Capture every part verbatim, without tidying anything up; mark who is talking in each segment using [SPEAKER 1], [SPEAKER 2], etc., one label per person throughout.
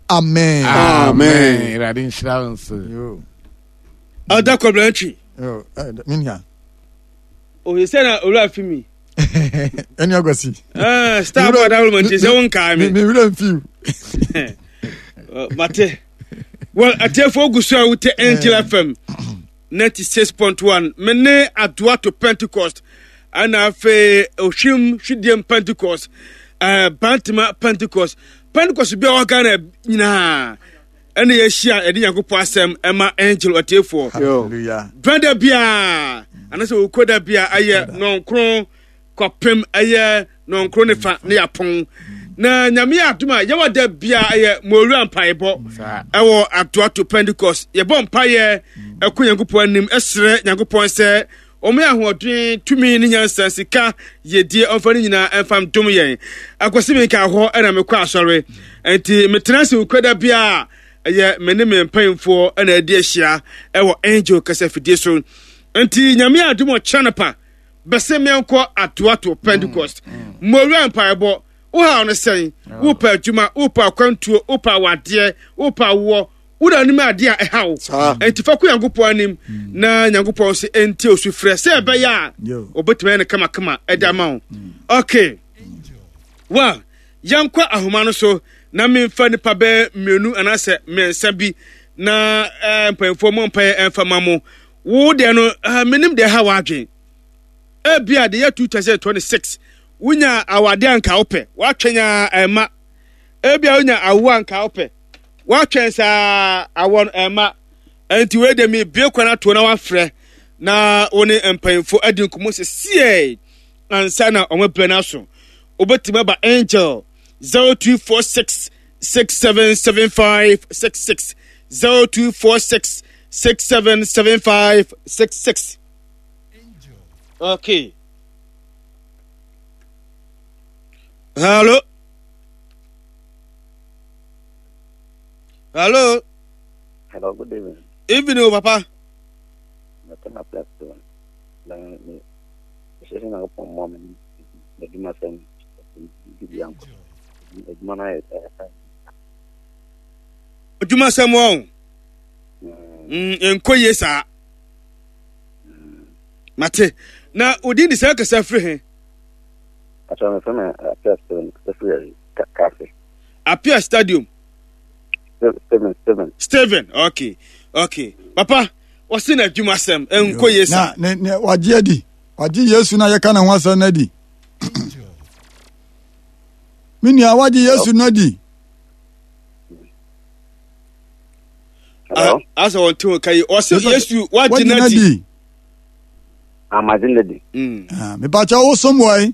[SPEAKER 1] Amen.
[SPEAKER 2] Amen. Radin Shrounds.
[SPEAKER 1] Yo.
[SPEAKER 3] Ada Kobranchi.
[SPEAKER 1] Yo, Minya.
[SPEAKER 3] Oh, you said that Ola Fimi.
[SPEAKER 1] Any of us.
[SPEAKER 3] Ah, start with that woman. She's one kind.
[SPEAKER 1] Me, we don't feel.
[SPEAKER 3] Mate. Well, I tell for Gusa with the Angel F M ninety-six point one. Mene Adwa to Pentecost. And I've a Oshim Shidium Pentecost. Uh, Bantima Pentecost. Pentecost be all kind of, nah. And the Asia, and the Yanko Passam, Emma Angel or Tefo.
[SPEAKER 1] Hallelujah.
[SPEAKER 3] Brother Bia. And so we could be a year non cron, copim a year non cronifa near pong. Na Namia Duma, Yawa de Bia a year Moran Piebo. I will at to Pentecost. Your bomb pie, a queen Yanko name Esre, Yanko Ponce. Omea who are doing two million sika ye dear offering and fam domian. I was seeing a ho and I'm a cross sorry. And the maintenance will quite be a ye minimum paying for an idea share our angel Casafidiso. And the Yamia Dumo Chanapa, Bassemian co at Tuato Pentecost. Moran Piebo, who are on the saying, Upa Juma, Upa Quantu, Upa what dear, Upa war. Uda ni ma dia e hawo enti fa ko Yankopon anim na Yankopon se enti osufre se be ya obetime na kama kama edama o okay wa yankwa ahoma no so na me fa nipa be menu anase mensa bi na mpemfo mo mpa emfa mamo wo de no menim de hawo adwen e bia de ya twenty twenty-six wunya awade anka ope wa twenya ema e bia wunya awu anka ope what chance I want Emma and to wait me be kwana to na wafre na one empire for adin kumo se sie ansana o mabena so obetima ba angel zero two four six six seven seven five six six zero two four six six seven seven five six six angel okay hello. Hello.
[SPEAKER 4] Hello, good evening.
[SPEAKER 3] Evening, Papa.
[SPEAKER 4] Nothing up left to them. Me, saying upon woman, the Duma Sam, the young Edmona.
[SPEAKER 3] Duma Sam won. Mm, Koye sa. Mate. Na odi di sa kasa free.
[SPEAKER 4] Acho me fama appear stadium, free cafe.
[SPEAKER 3] Appear stadium.
[SPEAKER 4] Steven, Steven.
[SPEAKER 3] Steven, okay, okay. Papa, what's in a Juma Sam? And Koyes.
[SPEAKER 1] Na, ne, ne, wajedi. Waji Yesu na yakana wasa nadi. Mini awaji Yesu nadi.
[SPEAKER 4] Hello?
[SPEAKER 3] As I want to okay, also Yesu, what did nadi?
[SPEAKER 4] I'm a dinedy.
[SPEAKER 1] Ah, me bacha o somewhere.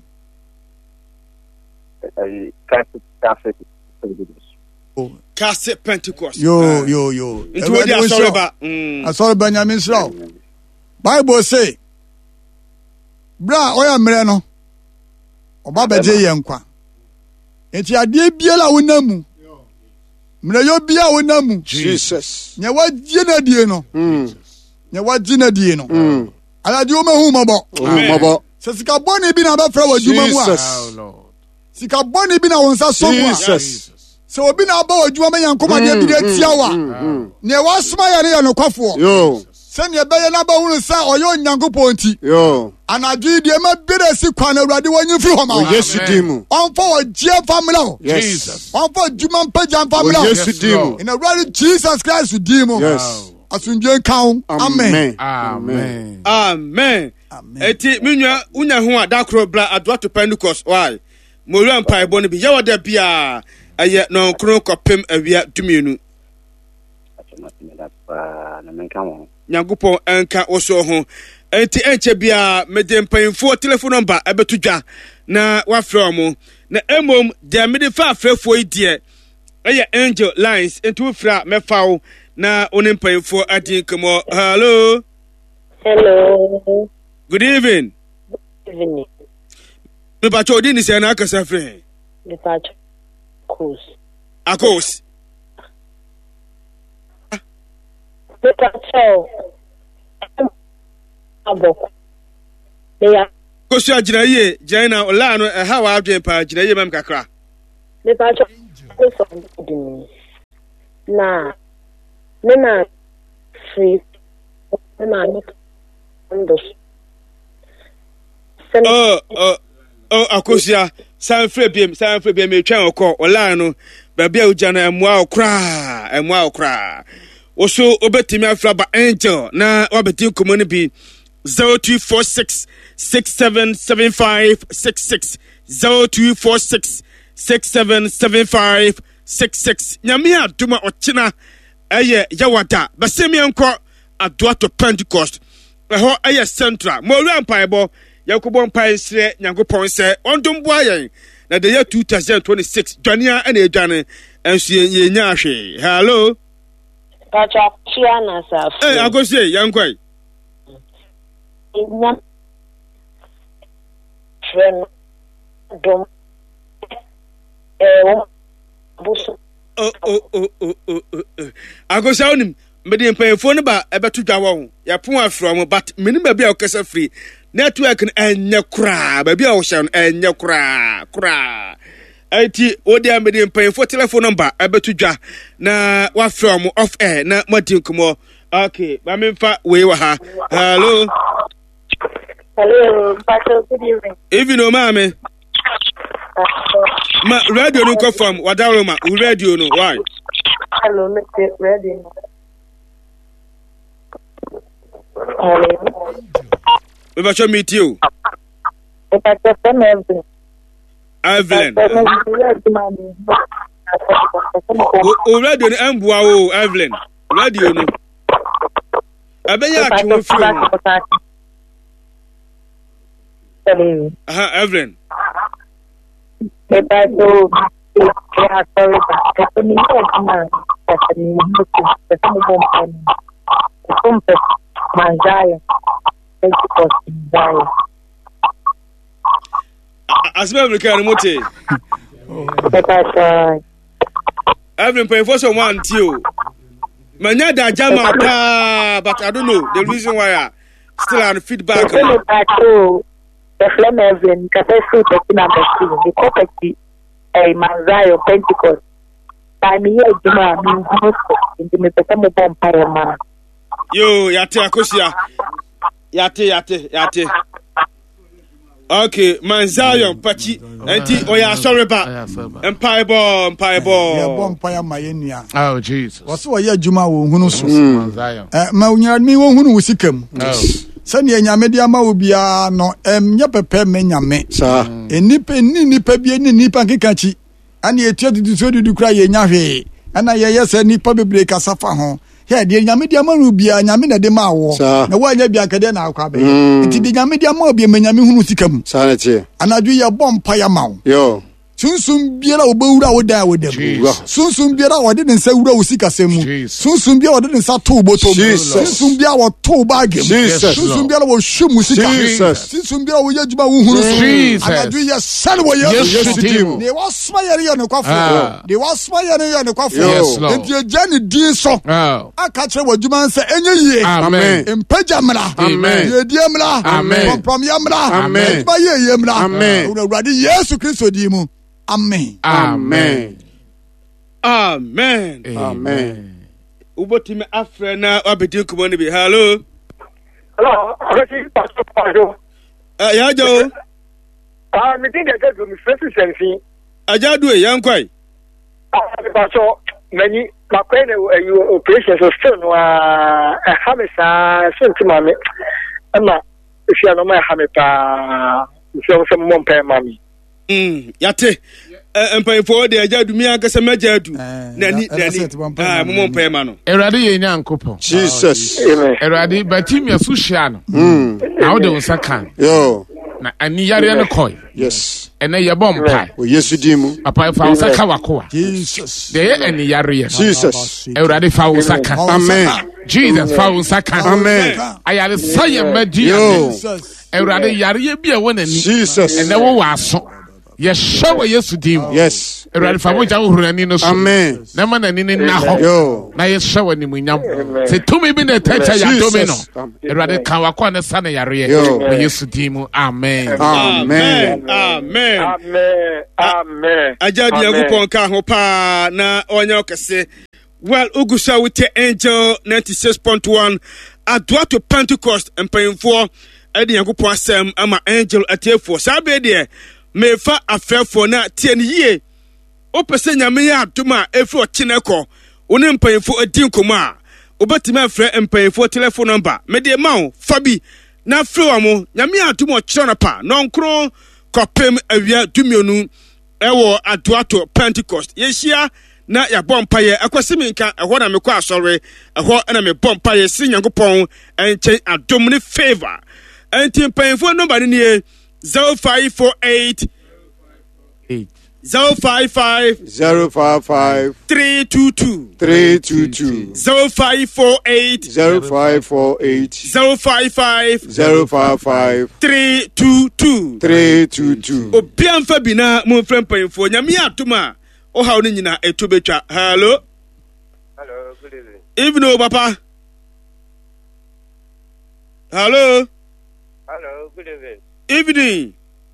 [SPEAKER 4] I cafe, cafe.
[SPEAKER 1] Oh.
[SPEAKER 3] Cassette Pentecost.
[SPEAKER 1] Yo, uh, yo, yo.
[SPEAKER 3] Into what you sorry about. I
[SPEAKER 1] saw Benjamin Shaw. Bible say, Bra, oya mreno. Oba beje yenkwa. Enti ade biela wonamu. Mre yo bia wonamu.
[SPEAKER 2] Jesus.
[SPEAKER 1] Nya wagye na die no.
[SPEAKER 2] Mm.
[SPEAKER 1] Nya wagye na die no.
[SPEAKER 2] Mm.
[SPEAKER 1] Ala di o mehu mabo.
[SPEAKER 2] Mabo.
[SPEAKER 1] Se sika boni bi na ba fra wadwuma mu a.
[SPEAKER 2] Jesus.
[SPEAKER 1] Sika boni bi na wonsa so mu a.
[SPEAKER 2] Jesus.
[SPEAKER 1] So obi na ba wadwuma me yankoma de bi de tiawa. Ne wasoma ya ne ya nokwafo.
[SPEAKER 2] Yo.
[SPEAKER 1] Se ne be ya na ba hunu sa oyo nyankopon nti.
[SPEAKER 2] Yo.
[SPEAKER 1] Anadwi de ma bere si kwan awurade wonyi firi homa.
[SPEAKER 2] Yesu dimu.
[SPEAKER 1] Onfo ogie family.
[SPEAKER 2] Jesus.
[SPEAKER 1] Onfo djuma mpaja family.
[SPEAKER 2] Yesu dimu.
[SPEAKER 1] In awurade Jesus Christ dimu.
[SPEAKER 2] Yes.
[SPEAKER 1] Asunje kan. Amen.
[SPEAKER 2] Amen.
[SPEAKER 3] Amen. Eti minwa unya ho adakro bla adwa to Pentecost why? Moran pai boni bi yawa da bia aye no kro kopem awia dumienu. Nyankopon enka oso ho. Enti enche bia mede mpanyimfo telephone number ebetudwa na wafrɛ mo. Na emom de mede fa afrɛfo idie. Aye Angel Lines enti wofra mefawo na oni mpanyimfo adin kemo. Hello.
[SPEAKER 5] Hello.
[SPEAKER 3] Good evening.
[SPEAKER 5] Good evening.
[SPEAKER 3] Me ba cho di ni se na akasa frɛ.
[SPEAKER 5] Me ba cho. Akos.
[SPEAKER 3] Akos.
[SPEAKER 5] Me ba cho. Aboko. Me ya.
[SPEAKER 3] Kosu agina ye, Jaina ola no e ha wa adwen pa agina ye mam kakra.
[SPEAKER 5] Me ba cho. Kosu agina. na me na free me na me ndo
[SPEAKER 3] oh oh oh akosia san frɛ biem san frɛ biem etwa okɔ online no ba bia uja na emwa okra emwa okra oso obetimi afra ba angel na obeti komo ne bi zero two four six six seven seven five six six zero two four six six seven seven five six six nyame aduma ochina eye yawada basemi enko adoa to Pentecost eho eye central mo wi ampaibo yakobo mpai sire nyankopon se ondom boa yen na the year two thousand twenty-six dwania na edwane enso ye nya ahwe hello
[SPEAKER 5] pacha chiana sa
[SPEAKER 3] eh agosie yankwai
[SPEAKER 5] nya friend dom eh busu
[SPEAKER 3] oh oh oh oh oh agosia onim mede mpayefo no ba ebeto dwa wo ya pon afro mo but menim ba bia okasa free network enye kura ba bia wo hye enye kura kura ati odi amede mpayefo telephone number ebeto dwa na wa from off air na madin kumo okay ba memfa we wa ha hello
[SPEAKER 5] hello pacha good evening
[SPEAKER 3] even o ma me ma radio no ko from wadaro ma radio no why
[SPEAKER 5] hello Mister Radio hello
[SPEAKER 3] we ba show meet you
[SPEAKER 5] pacha Evelyn
[SPEAKER 3] Evelyn o radio no ambua o Evelyn radio no abenya atwo fi
[SPEAKER 5] hello
[SPEAKER 3] aha Evelyn
[SPEAKER 5] Eba do ya sorry ba ko ni ko na ko ni mo ko ko mo bom pan ko mo manjaya Pentecost manjaya
[SPEAKER 3] asbe African mote
[SPEAKER 5] Eba so
[SPEAKER 3] Evelyn pay for someone too manya da jama ta but I don't know the reason why I still on feedback
[SPEAKER 5] the flame Evelyn kata fruit of number two the property eh manjaya Pentecost by me here juma mi hosto ndi me pesa mo bom pa man
[SPEAKER 3] yo yate akosia yate yate yate okay manzayon pachi enti oya sorry ba empire ball empire ball
[SPEAKER 1] ya bom pa ya mayenua
[SPEAKER 2] oh Jesus
[SPEAKER 1] waso wa ya juma wo hunu so
[SPEAKER 2] manzayon
[SPEAKER 1] eh ma unyara mi wo hunu wusikam sani nyame dia ma obia no em nya pepe me nyame
[SPEAKER 2] sa
[SPEAKER 1] enipa ni nipa bi ni nipa kekachi ani etia dudu so dudu kra ye nya hwe ana ye yesa nipa bebre kasafa ho he de nyame dia ma obia nyame na de ma wo na wa nya bia kade na akwa be nti de nyame dia ma obia me nyame hunu sikam
[SPEAKER 2] sa na tie
[SPEAKER 1] anadu ye bom pa ya ma wo
[SPEAKER 2] yo
[SPEAKER 1] sunsun biara obewura wodan wodam sunsun biara wode den sa wura wosikasemu sunsun biara wode den sa to botom sunsun biara wo to bagem sunsun biara wo hwemu sika sunsun biara wo yaduma wo hunu so anadu ye sane wo yesu ne wo sma yare ye ne kwafo de wo sma yare ye ne kwafo enti eja ne din so aka kire waduma nsa enye yie
[SPEAKER 2] amen
[SPEAKER 1] empaja mra
[SPEAKER 2] amen
[SPEAKER 1] ye die mra amen prom ye mra amen ba ye ye mra amen urade Yesu Kristo di mu Amen.
[SPEAKER 2] Amen.
[SPEAKER 3] Amen.
[SPEAKER 2] Amen.
[SPEAKER 3] Ubotime afre na abedi kumo ni bi. Hello.
[SPEAKER 6] Hello. Already pastor pastor.
[SPEAKER 3] Eh ya jo.
[SPEAKER 6] Ah, me think that go me first sense.
[SPEAKER 3] Ajadu e yankwai.
[SPEAKER 6] Ah, pastor, many my friend you operation so still no ah hamisa sentima me. Ama if you no my hamita so some mom pay mami.
[SPEAKER 3] Mm, yate empay for de ajadu mi akase majadu nani nani ah mo mpay ma no
[SPEAKER 2] Erade ye nyankopon
[SPEAKER 3] Jesus
[SPEAKER 2] Erade batim ya suhia no mm na wo de unsa kan
[SPEAKER 3] yo
[SPEAKER 2] na ani yare ne koy
[SPEAKER 3] yes
[SPEAKER 2] ene ye bom pai
[SPEAKER 3] o yesu di mu
[SPEAKER 2] papa fa unsa ka wakoa
[SPEAKER 3] Jesus
[SPEAKER 2] de ye ani yare ye
[SPEAKER 3] Jesus
[SPEAKER 2] Erade fa unsa kan
[SPEAKER 3] amen
[SPEAKER 2] Jesus fa unsa kan
[SPEAKER 3] amen
[SPEAKER 2] ayale saye madi Jesus Erade yare ye bia wonani
[SPEAKER 3] Jesus
[SPEAKER 2] ene wo waso yes show yesu dim
[SPEAKER 3] yes
[SPEAKER 2] Erade fa moja uhurani no so
[SPEAKER 3] amen
[SPEAKER 2] na ma na ni na ho
[SPEAKER 3] yo
[SPEAKER 2] na yes show ni munyam se tumi bi na tacha ya domi no Erade kan wakwa na sana yare ye yesu dim amen
[SPEAKER 3] amen amen
[SPEAKER 6] amen amen
[SPEAKER 3] ajadi yakupon ka ho pa na onya okese Well, Ugusa with the Angel ninety-six point one. Adwa to Pentecost and paying for Eddie Yankupo Sam ama Angel at for Sabe there. Me fa affair for na ten year. Opese nyame ya aduma efro chineko. One paying for a din kuma. Obatima frɛ mpanyinfo telephone number me de ma wo fabi na frɛ wa mo nyame atomo kyerɛ pa no nkro kopem awia dumionu ɛwɔ Adoato Pentecost yehia na ya bompa ye akwasimi nka ɛhɔ na mekɔ asɔre ɛhɔ na me bompa ye si nyankopɔn ɛnkyɛn adom ne favor ɛnti mpanyinfo number ne nie zero five four eight
[SPEAKER 2] eight
[SPEAKER 3] zero five five
[SPEAKER 7] zero five five
[SPEAKER 3] three two two
[SPEAKER 7] three two two
[SPEAKER 3] zero five four eight
[SPEAKER 7] zero five four eight
[SPEAKER 3] zero five five
[SPEAKER 7] zero five five
[SPEAKER 3] three two two
[SPEAKER 7] three two two.
[SPEAKER 3] Obian Fabina, mon friend paying for Yamia Tuma. Oh, how Nina a two betra. Hello.
[SPEAKER 8] Hello, good evening.
[SPEAKER 3] Evening, Papa. Hello.
[SPEAKER 8] Hello, good evening.
[SPEAKER 3] Evening.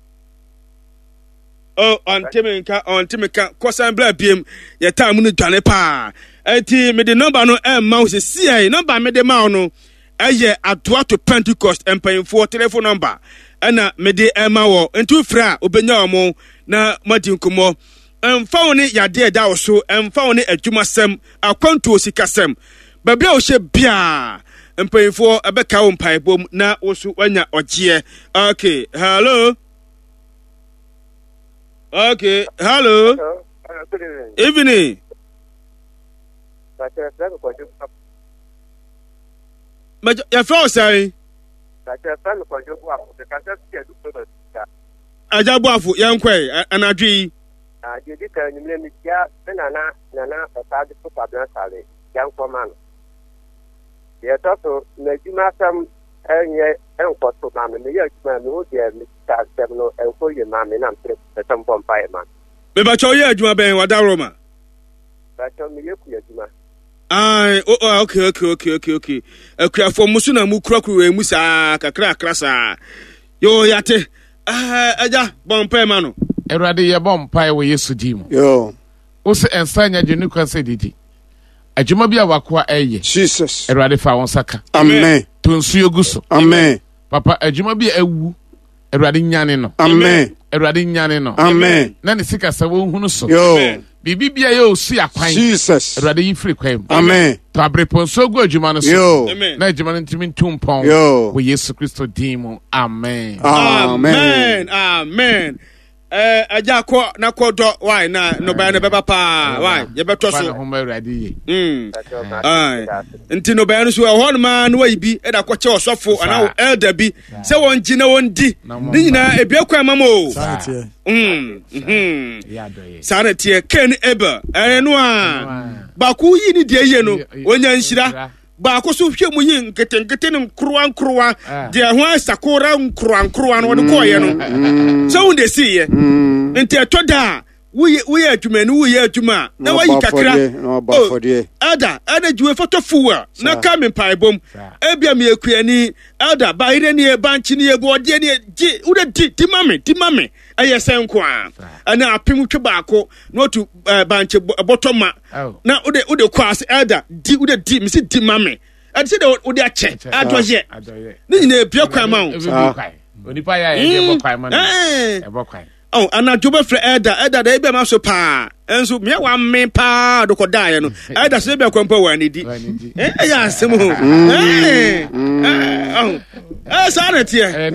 [SPEAKER 3] Oh, on Timika, on Timika, Kosan Black B M, your time in the Janepa. Eti, me the number no M mouse is C I, number me the mauno. Aye, Adoato Pentecost and paying for telephone number. Ana me de Emma wo, into fra, obenya mo, na Martin Kumo. And found it ya dear da so, and found it a Juma Sem, a quanto sikasem. Babia she bia, and paying for a beca on pipe boom, na also when ya or cheer. Okay, hello. Okay, hello.
[SPEAKER 8] Hello, hello, good evening.
[SPEAKER 3] Evening.
[SPEAKER 8] But you're trying to control.
[SPEAKER 3] But your floor, sorry.
[SPEAKER 8] But you're trying to control the cancer to put it.
[SPEAKER 3] Ajabuafu, young quay, and I dream.
[SPEAKER 8] Uh, you did tell me, yeah, Nana, Nana, a target for Pablo Sally, young woman. Yes, also, Najima some, and yet, and what to Mamma, the young man who dear Mister Seminole, and for your mammy, and I'm the some vampire man.
[SPEAKER 3] But your year, you are being what Roma.
[SPEAKER 8] But tell me, you Juma.
[SPEAKER 3] Ah, oh, okay, okay, okay, okay, okay. Okay, for Musuna Mukroku, Musa, Kakra, Krasa. Yo, Yate, ah, Aja, Bompay Mano.
[SPEAKER 2] Erade ye bompa we Yesu dim.
[SPEAKER 7] Yo.
[SPEAKER 2] O se ensanya dwenu kan se didi. Adwuma bia wakoa eye.
[SPEAKER 7] Jesus.
[SPEAKER 2] Erade fa won saka.
[SPEAKER 7] Amen.
[SPEAKER 2] Tonsu yoguso.
[SPEAKER 7] Amen.
[SPEAKER 2] Papa adwuma bia awu. Erade nyane no.
[SPEAKER 7] Amen.
[SPEAKER 2] Erade nyane no.
[SPEAKER 7] Amen.
[SPEAKER 2] Na ne sika sa wo hunu so.
[SPEAKER 7] Yo.
[SPEAKER 2] Bibi bia ye osi akwan.
[SPEAKER 7] Jesus.
[SPEAKER 2] Erade yi free kwan.
[SPEAKER 7] Amen.
[SPEAKER 2] To abreponso go adwuma no so.
[SPEAKER 7] Yo.
[SPEAKER 3] Amen.
[SPEAKER 2] Na adwuma no ntimi ntumpon.
[SPEAKER 7] Yo.
[SPEAKER 2] We Yesu Kristo dim. Amen.
[SPEAKER 3] Amen. Amen. Eh, aja ko na ko do why na no ba na beba pa why ye beto so mm ai nti no ba no so ho ma no wai bi e da ko che osofo ana elder bi se won gi na won di ni nyina e bi akwa mama o
[SPEAKER 1] Sanity.
[SPEAKER 3] mm mhm sanity Ken Abel eh no a ba ku yi ni de ye no onya nhyira ba ko so hwe mu yi nkete nkete ne nkroa nkroa de ho asakora nkroa nkroa no de ko ye no so won de see ye nti etoda we we adwuma no we adwuma na wayi kakra
[SPEAKER 7] no ba for there
[SPEAKER 3] ada ada juwe photo fuwa na ka me pai bom ebia me akuani ada ba ire ne banchi ne ebo de ne gi ude di di mame di mame aye senko a ana apem twe baako no to banchi botoma na ude ude kwase ada di ude di me si di mame ade se de ude ache adoje ni nyina ebia kwa ma
[SPEAKER 2] onipa ya ye ebo kwa ma ebo kwa
[SPEAKER 3] oh ana jobe fre elder elder da ebe ma so pa enso me wa me pa do ko dae no elder se be kwampa wa ni di eh ya asem ho eh oh eh sanity eh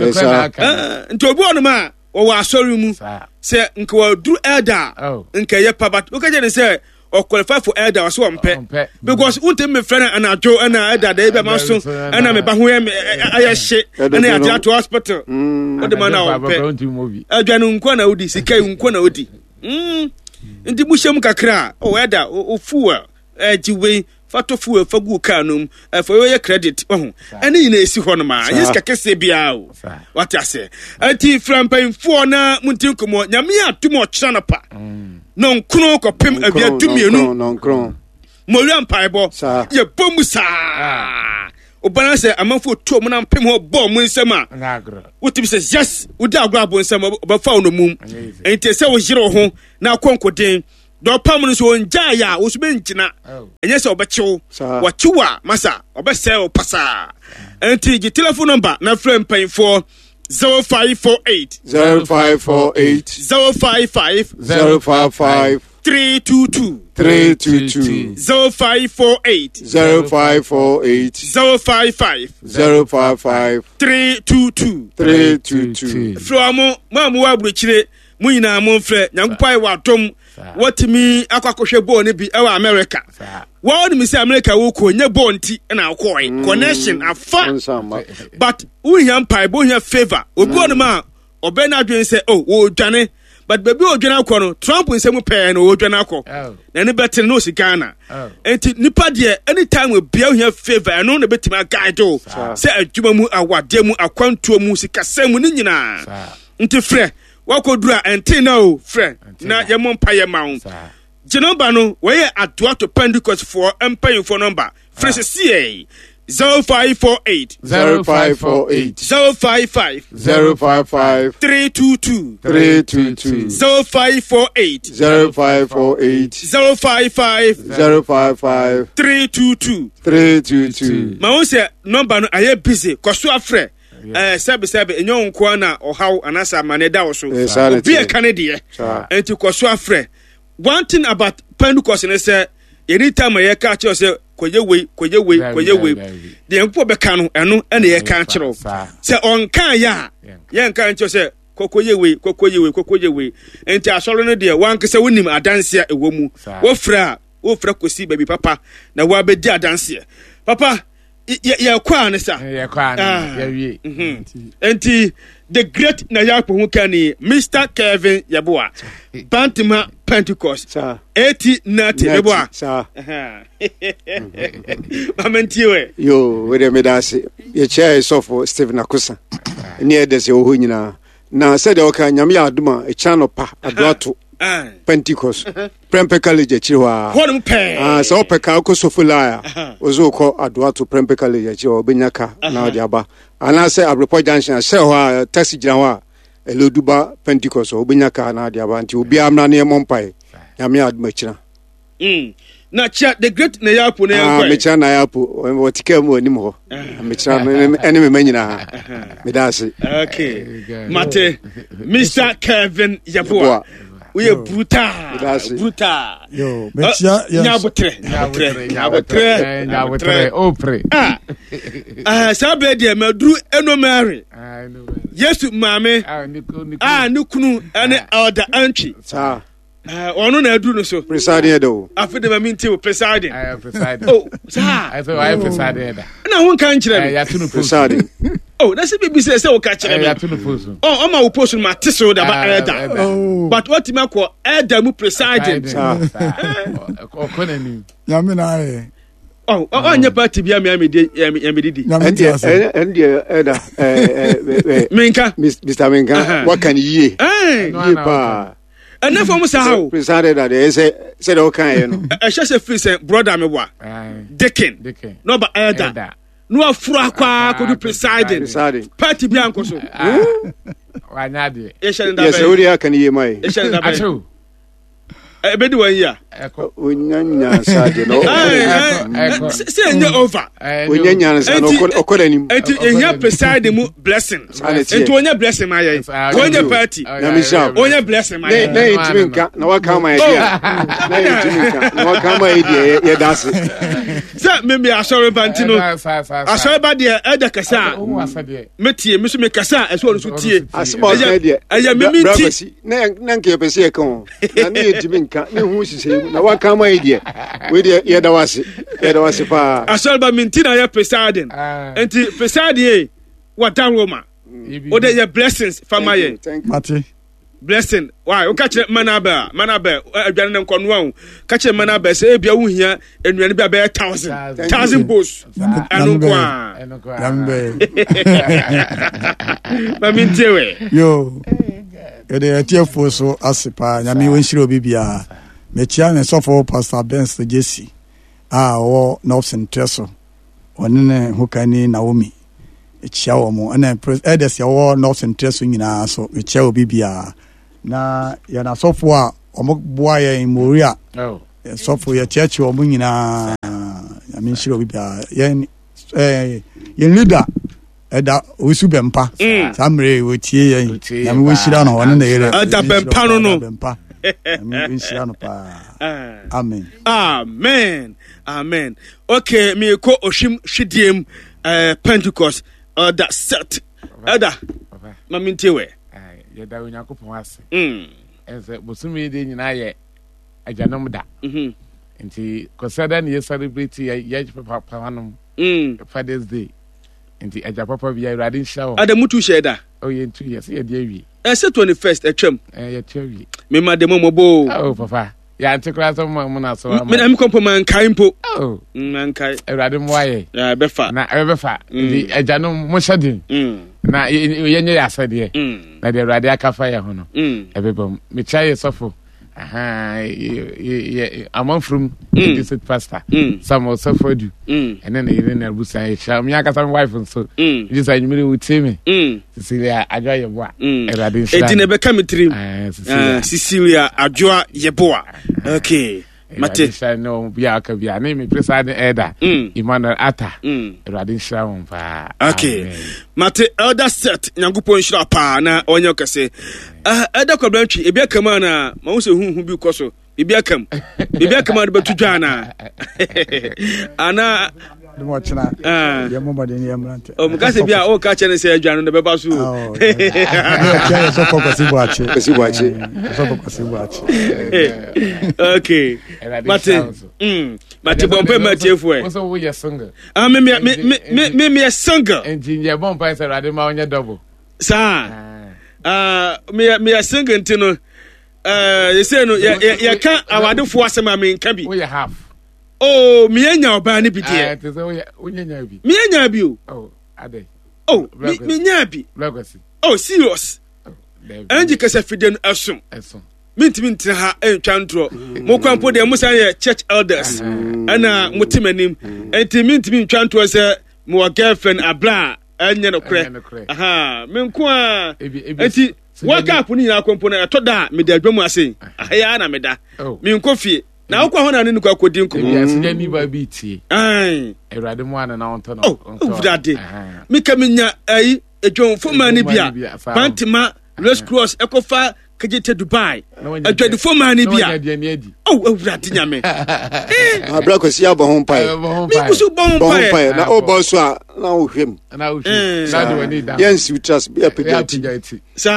[SPEAKER 3] nto obi onu ma wo wa asori mu se nka wa duru elder nka ye pa but o ka je ne se or qualify for elder or so on pet because until me friend and I Joe and I elder they be my son and I'm a bahu I shit and I had to hospital. What the man now pet Adrian Nkwana Udi Sika Nkwana Udi mm ndi mushem kakra oh elder o fuel eh jiwe fato fuel fagu kanum for your credit oh any na esi ho no ma yes kakese bia o what I say anti from paying for na muntin komo nyame atumo kyana pa non kro ko pem abia dumienu
[SPEAKER 7] non kro
[SPEAKER 3] morian paibo ye bomu sa obana se amanfo to mo na pem ho bo mu nsema wotim se yes wodi agro abo nsema obafa no mum enti se wo jiro ho na konkoden do pam no so onja ya wo so benchina enye se obechew wachewa masa obese o pasa enti gi telephone number na frame pay for zero five four eight
[SPEAKER 7] zero five four eight
[SPEAKER 3] zero five five
[SPEAKER 7] zero five five
[SPEAKER 3] three two two
[SPEAKER 7] three two two
[SPEAKER 3] zero five four eight
[SPEAKER 7] zero five four eight
[SPEAKER 3] zero five five
[SPEAKER 7] zero five five
[SPEAKER 3] three two two
[SPEAKER 7] three two two.
[SPEAKER 3] From Mamu Wabuchire, Muina Monfre, Yampai Watom, Watimi, Aquacoche Bone be our America. What Miss America will call your bounty and our coin, connection, a fun. But we Yampai, Bonia favor, or Bonama, or Bernard say, oh, oh, Johnny. But baby o dwana ko Trump we say mo pay no o dwana ko na ne better no si Ghana enti nipa de anytime we bia here favor no na betima guide o say adwuma mu awade mu akwantuo mu sikasam ni nyina enti frɛ wakodura enti na o frɛ na ye mo mpa ye ma wo Genova no we adoa to Pentecost for empire for number frɛ C zero five four eight
[SPEAKER 7] zero five four eight
[SPEAKER 3] zero five five
[SPEAKER 7] zero five five
[SPEAKER 3] three two two
[SPEAKER 7] three two two
[SPEAKER 3] zero five four eight
[SPEAKER 7] zero five four eight
[SPEAKER 3] zero five five
[SPEAKER 7] zero five five
[SPEAKER 3] three two two
[SPEAKER 7] three two two.
[SPEAKER 3] Ma won say number no aye busy kwaso afre eh sebe sebe enyo nko na ohaw anasa maneda wo so bi e kanede enti kwaso afre. One thing about Pentecost is say anytime I catch you say koye we koye we koye we de mpo be ka no eno ene ye ka kiro se on kan ya ye nka ncho se kokoye we kokoye we kokoye we enti asoro no de wan kese wonim adanse ewo mu wo fra wo fra kosi baby papa na wa be di adanse papa ye kwa ne sa
[SPEAKER 2] ye kwa ne ye wie
[SPEAKER 3] enti the great na yapo hu kani Mister Kevin Yeboah Bantima Pentecost eighty ninety Yeboah
[SPEAKER 7] sa
[SPEAKER 3] mamentiwe
[SPEAKER 7] yo we de medase ye chair so for Stephen Akosa ni edese wo nyina na said o kan nyame aduma e channel pa adoato Pentecost Prempeh College achiwa
[SPEAKER 3] hodum pe
[SPEAKER 7] ah so peka ko sofula ozo ko adoato Prempeh College achiwa obenyaka na odi aba ana say Abreport Junction say ho taxi gina ho eloduba Pentecost obenyaka na odi aba nti obi amna ne mompai nyame aduma chira
[SPEAKER 3] mm na cha the great na yapo na yapo
[SPEAKER 7] ah me cha na yapo wotika mu anim ho me cha ene me manyina me dase
[SPEAKER 3] okay mate Mister Kevin Yeboah we brutal brutal
[SPEAKER 1] yo mecha
[SPEAKER 3] nyabotre nyabotre nyabotre
[SPEAKER 2] nyabotre opre
[SPEAKER 3] ah ah sabe de madru enomare yesu mame ah nikunu ene order antwi
[SPEAKER 7] sa
[SPEAKER 3] ah ono na adu no so
[SPEAKER 7] presiding do
[SPEAKER 3] afide ma minti o presiding
[SPEAKER 2] I presiding
[SPEAKER 3] oh sa
[SPEAKER 2] I feel I presiding da
[SPEAKER 3] na won kan kire me
[SPEAKER 2] ya tunu
[SPEAKER 7] presiding
[SPEAKER 3] oh that's the baby say say o ka kire me
[SPEAKER 2] ya tunu post
[SPEAKER 3] oh o ma wo post ma tiso da ba elder but what me call elder mu presiding
[SPEAKER 2] o konani
[SPEAKER 1] nyame na aye
[SPEAKER 3] oh onye party bia me amedi amedi
[SPEAKER 7] and and elder eh
[SPEAKER 3] Minka
[SPEAKER 7] Mister Minka what can you
[SPEAKER 3] eh
[SPEAKER 7] pa
[SPEAKER 3] and if I'm so
[SPEAKER 7] presided that they say said okay no
[SPEAKER 3] I just say free say brother me wa Deacon no ba elder no afura kwa ko do presiding party bi anko so
[SPEAKER 2] wa nya de
[SPEAKER 3] e share nda
[SPEAKER 7] yes we can you mai
[SPEAKER 3] e share nda ba
[SPEAKER 2] acho
[SPEAKER 3] e be di wan ya
[SPEAKER 7] onyanya sade no
[SPEAKER 3] say nya over
[SPEAKER 7] onyanya sade no okola nim
[SPEAKER 3] enti ehia presiding mu blessing enti onya blessing ma ye onya party
[SPEAKER 7] na mi sha
[SPEAKER 3] onya blessing ma ye
[SPEAKER 7] na itiminka na waka ma idea na itiminka na waka ma idea ye dase
[SPEAKER 3] say me me asore bantino asore ba de e da kasa metie me so me kasa e so so tie
[SPEAKER 7] asbo na de
[SPEAKER 3] aya me minti
[SPEAKER 7] na na nke pese e kan na ne itiminka ne hu sise na waka ma idea we de ye da wase ye da wase pa
[SPEAKER 3] asore ba minti na ye presiding enti presiding what down Roma o de ye blessings fama ye
[SPEAKER 1] mate
[SPEAKER 3] blessing why o ka kire manaba manaba adwane ne nkono an ka kire manaba se ebia wo hia enuane bia be one thousand one thousand boss anu kwa
[SPEAKER 1] yambe
[SPEAKER 3] ma mintewe
[SPEAKER 1] yo ede atiefo so asipa nyame wonhire obi bia mechia ne sofo Pastor Benz Jesse ah wo Nobson Treso onene hukani Naomi echia wo mo na edes ya wo Nobson Treso nyina so echia obi bia na ya na sofo a ɔmo boa yɛ moria
[SPEAKER 2] oh
[SPEAKER 1] sɔfo yɛ kyerɛkyerɛ ɔmo nyinaa nyame nhyira obi bia yɛn eh yɛn leader ɛda osu bɛmpa saa mmere wɔtie yɛn nyame wɔnhyira no ɔne na yɛrɛ
[SPEAKER 3] ɛda bɛmpa no no
[SPEAKER 1] bɛmpa nyame wɔnhyira no paa amen
[SPEAKER 3] amen amen okay me ko oshim hwidiem eh Pentecost ɛda set ɛda ma mintewe
[SPEAKER 2] yɛda Onyankopɔn ase
[SPEAKER 3] mm
[SPEAKER 2] ɛsɛ bosumi de nyinaa yɛ agyanom da
[SPEAKER 3] mhm
[SPEAKER 2] nti kɔsɛda ne yɛ celebrate yɛ papa papa no
[SPEAKER 3] mm
[SPEAKER 2] Father's Day nti agya papa bi Awurade nhyira wo
[SPEAKER 3] ada mutu sheda
[SPEAKER 2] oh yɛ ntu yɛ sɛ yɛ de awie
[SPEAKER 3] ɛsɛ twenty-first atwam
[SPEAKER 2] eh yɛ tu awie
[SPEAKER 3] me ma de momobo
[SPEAKER 2] oh papa ya ante kura so mo na so
[SPEAKER 3] me na me kompo man kai mpo
[SPEAKER 2] oh
[SPEAKER 3] man kai
[SPEAKER 2] Awurade mo ayɛ
[SPEAKER 3] ya befa
[SPEAKER 2] na befa nti agya no mo hyɛdin
[SPEAKER 3] mm
[SPEAKER 2] na yɛ nyɛ asɛdeɛ
[SPEAKER 3] mm
[SPEAKER 2] na de Awurade aka fa yɛ ho no
[SPEAKER 3] mm
[SPEAKER 2] ɛbɛbam me kyai sɔfo aha ye among from district pastor some also for you and then they didn't have say shall me aka some wife so you say you will tell me Cecilia Adjoa Yeboa Erade
[SPEAKER 3] Nsha e dine be ka mitrim Cecilia Adjoa Yeboa okay mate
[SPEAKER 2] no bia aka bia na me preside elder Emmanuel Atta Erade Nsha won pa
[SPEAKER 3] okay mate elder set Nyankopɔn Nsha pa na onye kase ah elder kwabantwi e bia kama na ma wo se hunhu bi koso e bia kam e bia kama de betu dwa na ana
[SPEAKER 1] mo china ya mo bade ni emrante
[SPEAKER 3] o mo kase bia o ka chene se adwa no de beba so
[SPEAKER 1] o ya so ko kwasi bo ache
[SPEAKER 7] kwasi bo ache
[SPEAKER 1] so ko kwasi bo ache
[SPEAKER 3] okay mate mm mate bompe mate fo e
[SPEAKER 2] so we single
[SPEAKER 3] ah me me me me me single
[SPEAKER 2] engineer bompe se rade ma onye double
[SPEAKER 3] sa ah me me single ntino eh you say no ya ka awadefo asema me nka bi
[SPEAKER 2] we half
[SPEAKER 3] oh me nya oba ne bi de
[SPEAKER 2] eh te so we nya bi
[SPEAKER 3] me nya bi o
[SPEAKER 2] oh ade
[SPEAKER 3] oh me nya bi
[SPEAKER 2] legacy
[SPEAKER 3] oh serious anji kasa fide no asom
[SPEAKER 2] asom
[SPEAKER 3] minti minti ha entwa ntro mo kwampo de musan ye church elders ana mutimanim enti minti minti ntwa ntro se mo girlfriend abla anya no kre aha menko a enti waka apu ni na kwampo na to da me da adwamu ase ahaya na me da menko fie na okwa ho na ne nkwa kodi nko
[SPEAKER 2] ya se ni ba bi tie
[SPEAKER 3] ai
[SPEAKER 2] Erade mo ana na onto no
[SPEAKER 3] onto Erade mi ka menya ai edwon foma ni bia pantima Red Cross ekofa kejete Dubai adwadi foma ni bia oh Erade nyame
[SPEAKER 7] eh abra kwasi abo ho pai
[SPEAKER 3] mi kusu bon pai
[SPEAKER 7] na o bo so a na o hwem
[SPEAKER 2] na o hwem na do ni da
[SPEAKER 7] yes you trust be apejati
[SPEAKER 3] sa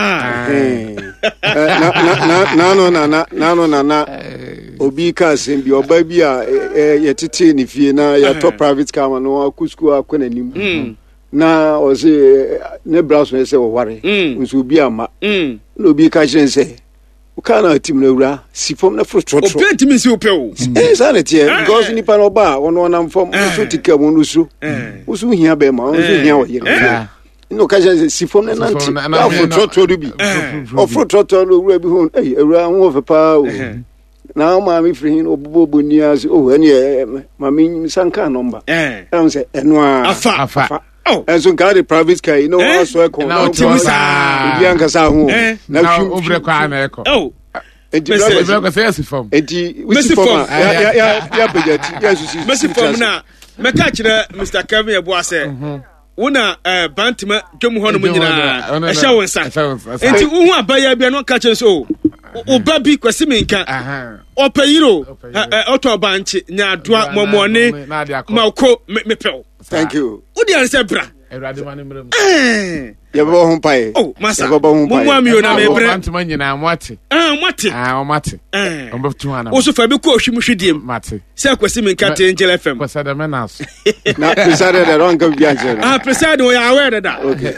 [SPEAKER 7] na na na no na na na no na na obi ka sem bi oba bi a yetete ni fie na ya to private car no akusku akona nim na o se ne braso ne se wo ware nso obi ama na obi ka kyen se o ka na tim na wura si fom na fro trotro
[SPEAKER 3] o penti mi si o pe o
[SPEAKER 7] eh sa na tie because ni pa no ba wono na fom so tika mo no so o so hia be ma o so hia wo ye no ka kyen se si fom na nanti na fro trotro bi o fro trotro no wura bi ho eh wura ho fe pa o na ma mi free no bobo ni as oh ene ma mi sanka number eh am say eno
[SPEAKER 3] afa
[SPEAKER 2] afa
[SPEAKER 3] oh
[SPEAKER 7] enso ka the private car you know aso e ko
[SPEAKER 2] na otimisa
[SPEAKER 7] bi anka sa ho
[SPEAKER 2] na obre kwa na e ko
[SPEAKER 3] oh
[SPEAKER 7] enti
[SPEAKER 2] obre ko say yes form
[SPEAKER 7] enti we see form ya ya ya pejati ya susi
[SPEAKER 3] messi form na me ka kire Mr Kevin Ebo ase una eh bantima dwom ho no mu nyina e hye won sa enti wo hu abaya bia no ka kire so oba bi kwasi menka aha opayiro oto banche nya adoa momone mako mepel
[SPEAKER 7] thank you
[SPEAKER 3] odi an se bra
[SPEAKER 2] Erade mane mrem
[SPEAKER 3] eh
[SPEAKER 7] ye bo ho pai
[SPEAKER 3] oh masa
[SPEAKER 7] ye bo ho pai
[SPEAKER 3] mo ami na me bre
[SPEAKER 2] bantuma nyina mwate
[SPEAKER 3] ah mwate
[SPEAKER 2] ah o mate
[SPEAKER 3] eh
[SPEAKER 2] o betu ana
[SPEAKER 3] wo so fa bi ko hwim hwediem
[SPEAKER 2] mate
[SPEAKER 3] se kwasi menka te Angel F M
[SPEAKER 2] kwasa da menas
[SPEAKER 7] na presade da ron ka bi Angel
[SPEAKER 3] ah presade wo ya aware da
[SPEAKER 7] okay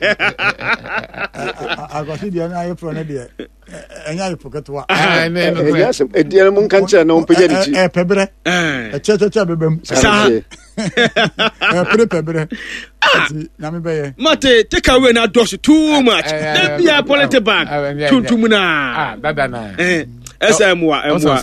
[SPEAKER 1] akwasi dia na ayi pro na dia enya ayi poketo
[SPEAKER 2] ah ne no
[SPEAKER 7] eh yes e dia mun kan che na on peja di chi
[SPEAKER 1] eh pebre
[SPEAKER 3] eh
[SPEAKER 1] che che che bebem
[SPEAKER 3] sa
[SPEAKER 1] eh pebre pebre na me be
[SPEAKER 3] mate take away na dos too much that be a political bag tuntum na
[SPEAKER 2] ah dada na
[SPEAKER 3] eh esa emwa emwa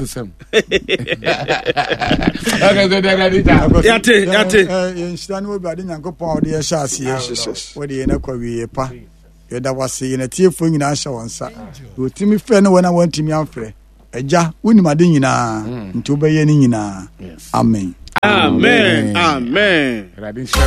[SPEAKER 2] okay so dey ready ta
[SPEAKER 3] yate yate
[SPEAKER 1] eh nshira ni obi ade Nyankopon ode ye sha ase ye ode ye na kwa wiye pa ye da wase ye na tiefo nyina sha wonsa otimi frɛ no wona wantimi amfrɛ agya wonim ade nyinaa nti wobɛyɛ ne nyinaa amen
[SPEAKER 3] amen amen.